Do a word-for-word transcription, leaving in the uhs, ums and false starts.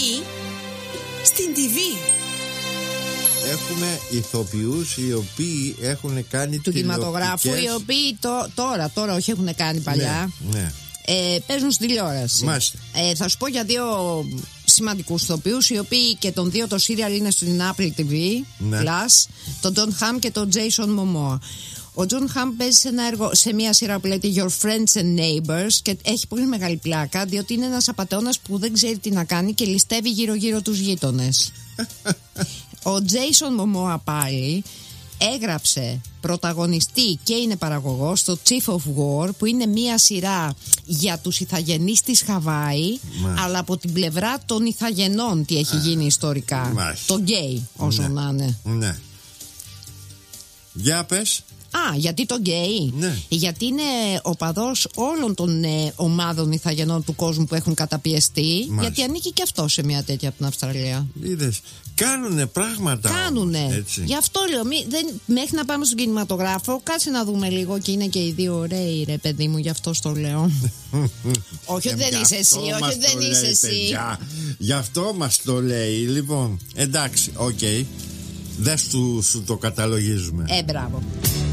εκεί στην τι βι. Έχουμε ηθοποιούς οι οποίοι έχουν κάνει του κινηματογράφου, οι οποίοι το, τώρα, τώρα όχι έχουν κάνει παλιά. Ναι, ναι. Ε, παίζουν στη τηλεόραση. Ε, θα σου πω για δύο σημαντικούς ηθοποιούς, οι οποίοι και τον δύο το σύριαλ είναι στην Apple τι βι ναι. Plus, τον John Hamm και τον Jason Momoa. Ο John Hamm παίζει σε, ένα έργο, σε μια σειρά που λέγεται Your Friends and Neighbors και έχει πολύ μεγάλη πλάκα, διότι είναι ένας απατεώνας που δεν ξέρει τι να κάνει και ληστεύει γύρω-γύρω τους γείτονες. Ο Jason Momoa πάλι έγραψε, πρωταγωνιστή και είναι παραγωγός στο Chief of War, που είναι μια σειρά για τους ηθαγενείς της Χαβάη, Μάλιστα. αλλά από την πλευρά των ηθαγενών τι έχει γίνει ιστορικά. Μάλιστα. Το γκέι όσο ναι. να είναι. Ναι. Για πες. Α, γιατί το γκέι? Ναι. Γιατί είναι οπαδός όλων των ε, ομάδων ηθαγενών του κόσμου που έχουν καταπιεστεί. Μάλιστα. Γιατί ανήκει και αυτό σε μια τέτοια από την Αυστραλία. Είδες, κάνουνε πράγματα. Κάνουνε. Έτσι. Γι' αυτό λέω, μη, δεν, μέχρι να πάμε στον κινηματογράφο, κάτσε να δούμε λίγο και είναι και οι δύο ωραίοι, ρε παιδί μου, γι' αυτό το λέω. Όχι ότι δεν είσαι εσύ, όχι ότι δεν είσαι εσύ. Γι' αυτό μας το λέει. Λοιπόν, εντάξει, οκ. Okay. Δες του, σου το καταλογίζουμε. Ε, μπράβο.